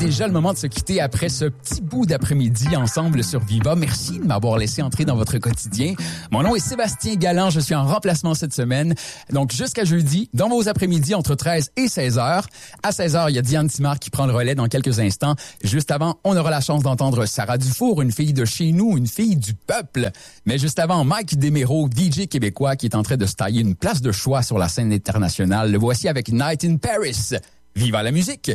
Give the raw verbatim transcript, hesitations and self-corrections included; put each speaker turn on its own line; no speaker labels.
déjà le moment de se quitter après ce petit bout d'après-midi ensemble sur Viva. Merci de m'avoir laissé entrer dans votre quotidien. Mon nom est Sébastien Galland, je suis en remplacement cette semaine. Donc jusqu'à jeudi, dans vos après-midi entre treize et seize heures. À seize heures, il y a Diane Timard qui prend le relais dans quelques instants. Juste avant, on aura la chance d'entendre Sarah Dufour, une fille de chez nous, une fille du peuple. Mais juste avant, Mike Desméraud, D J québécois qui est en train de se tailler une place de choix sur la scène internationale. Le voici avec Night in Paris. Viva la musique!